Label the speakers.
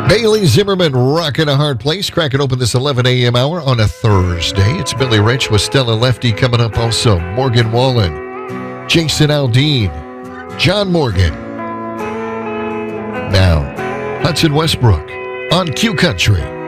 Speaker 1: Bailey Zimmerman rocking a hard place, cracking open this 11 a.m. hour on a Thursday. It's Billy Rich with Stella Lefty coming up also. Morgan Wallen, Jason Aldean, John Morgan. Now, Hudson Westbrook on Q Country.